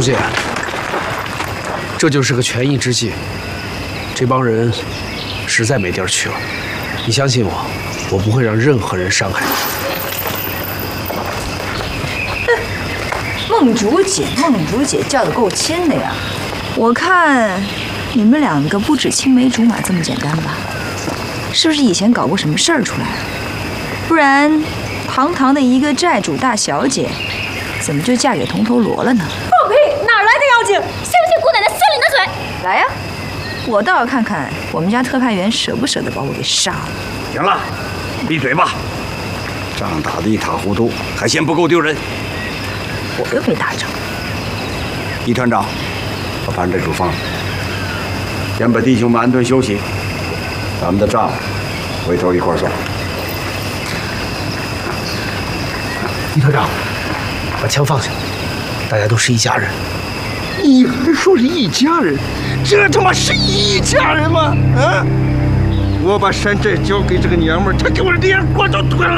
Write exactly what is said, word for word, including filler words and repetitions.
姐，这就是个权宜之计。这帮人实在没地儿去了，你相信我，我不会让任何人伤害你。 梦竹姐，梦竹姐叫得够亲的呀！我看你们两个不止青梅竹马这么简单吧？是不是以前搞过什么事儿出来了？不然，堂堂的一个寨主大小姐，怎么就嫁给铜头罗了呢？ 放屁！哪来的妖精？信不信姑奶奶撕你的嘴？ 来呀，我倒要看看我们家特派员舍不舍得把我给杀了。 行了，闭嘴吧！仗打得一塌糊涂，还嫌不够丢人？ 我又没打仗。 易团长，把办这处放了，先把弟兄们安顿休息，咱们的账回头一块算。 易团长，把枪放下，大家都是一家人。 你还说是一家人？这他妈是一家人吗？啊！我把山寨交给这个娘们儿，她给我脸我都吞了。